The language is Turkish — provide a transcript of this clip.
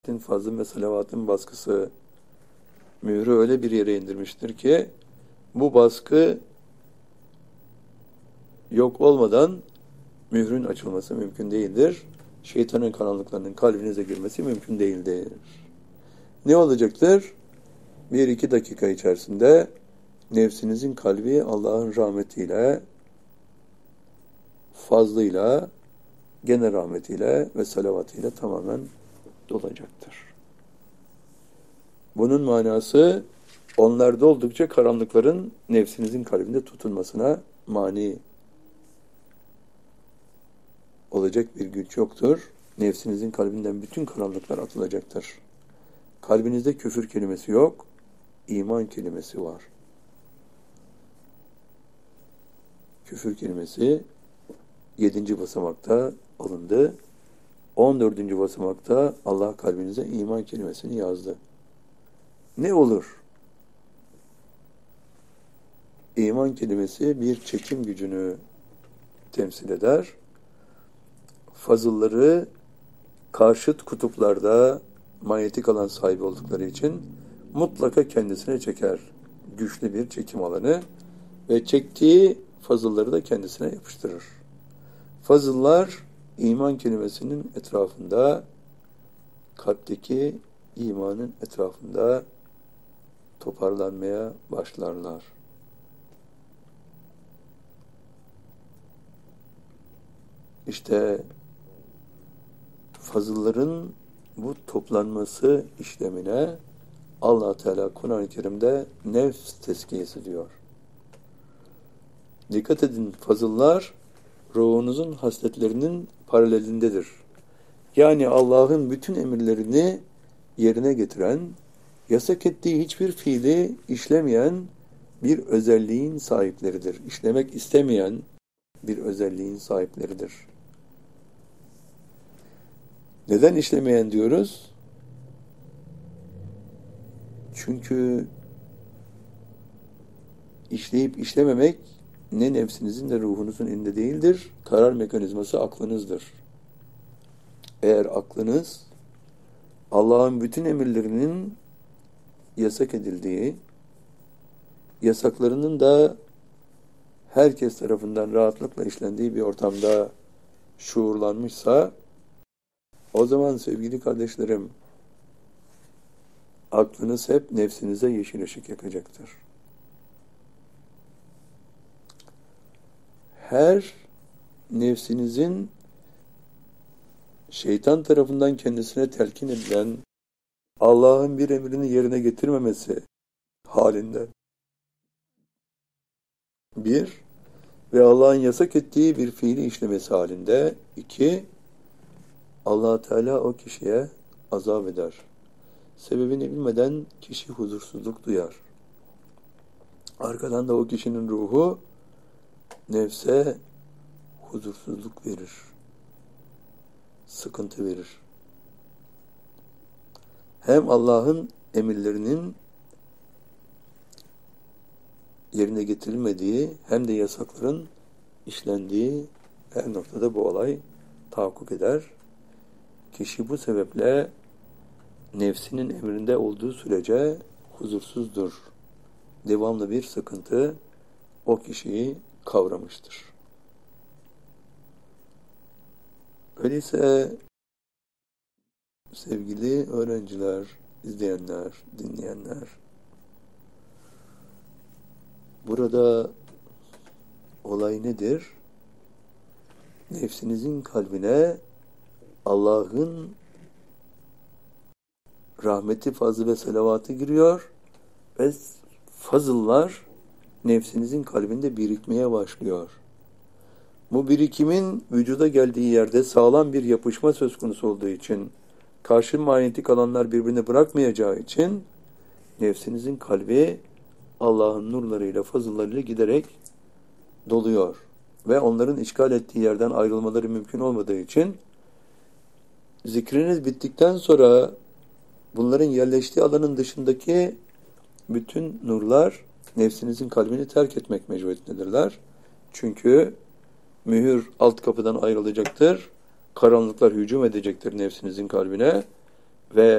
fazla ve salavatın baskısı mührü öyle bir yere indirmiştir ki bu baskı yok olmadan mührün açılması mümkün değildir. Şeytanın karanlıklarının kalbinize girmesi mümkün değildir. Ne olacaktır? 1-2 dakika içerisinde nefsinizin kalbi Allah'ın rahmetiyle, fazlıyla, gene rahmetiyle ve salavatıyla tamamen dolacaktır. Bunun manası onlarda oldukça karanlıkların nefsinizin kalbinde tutunmasına mani olacak bir güç yoktur. Nefsinizin kalbinden bütün karanlıklar atılacaktır. Kalbinizde küfür kelimesi yok, iman kelimesi var. Küfür kelimesi 7. basamakta alındı. 14. basamakta Allah kalbinize iman kelimesini yazdı. Ne olur? İman kelimesi bir çekim gücünü temsil eder. Fazılları karşıt kutuplarda manyetik alan sahibi oldukları için mutlaka kendisine çeker. Güçlü bir çekim alanı ve çektiği fazılları da kendisine yapıştırır. Fazıllar iman kelimesinin etrafında, kalpteki imanın etrafında toparlanmaya başlarlar. İşte fazılların bu toplanması işlemine Allah Teala Kur'an-ı Kerim'de nefs tezkiyesi diyor. Dikkat edin, fazıllar ruhunuzun hasletlerinin paralelindedir. Yani Allah'ın bütün emirlerini yerine getiren, yasak ettiği hiçbir fiili işlemeyen bir özelliğin sahipleridir. İşlemek istemeyen bir özelliğin sahipleridir. Neden işlemeyen diyoruz? Çünkü işleyip işlememek ne nefsinizin de ruhunuzun elinde değildir. Karar mekanizması aklınızdır. Eğer aklınız Allah'ın bütün emirlerinin yasak edildiği, yasaklarının da herkes tarafından rahatlıkla işlendiği bir ortamda şuurlanmışsa, o zaman sevgili kardeşlerim, aklınız hep nefsinize yeşil ışık yakacaktır. Her nefsinizin şeytan tarafından kendisine telkin edilen Allah'ın bir emrini yerine getirmemesi halinde bir ve Allah'ın yasak ettiği bir fiili işlemesi halinde iki, Allah Teala o kişiye azap eder. Sebebini bilmeden kişi huzursuzluk duyar. Arkadan da o kişinin ruhu nefse huzursuzluk verir. Sıkıntı verir. Hem Allah'ın emirlerinin yerine getirilmediği hem de yasakların işlendiği her noktada bu olay tahakkuk eder. Kişi bu sebeple nefsinin emrinde olduğu sürece huzursuzdur. Devamlı bir sıkıntı o kişiyi kavramıştır. Öyleyse sevgili öğrenciler, izleyenler, dinleyenler, burada olay nedir? Nefsinizin kalbine Allah'ın rahmeti, fazlı ve selavatı giriyor ve fazıllar nefsinizin kalbinde birikmeye başlıyor. Bu birikimin vücuda geldiği yerde sağlam bir yapışma söz konusu olduğu için, karşı manyetik alanlar birbirini bırakmayacağı için nefsinizin kalbi Allah'ın nurlarıyla, fazıllarıyla giderek doluyor. Ve onların işgal ettiği yerden ayrılmaları mümkün olmadığı için zikriniz bittikten sonra bunların yerleştiği alanın dışındaki bütün nurlar nefsinizin kalbini terk etmek mecburiyetindedirler. Çünkü mühür alt kapıdan ayrılacaktır. Karanlıklar hücum edecektir nefsinizin kalbine ve